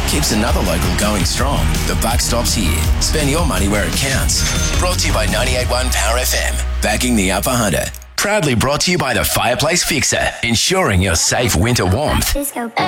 keeps another local going strong. The buck stops here. Spend your money where it counts. Brought to you by 98.1 Power FM. Backing the Upper Hunter. Proudly brought to you by the Fireplace Fixer. Ensuring your safe winter warmth.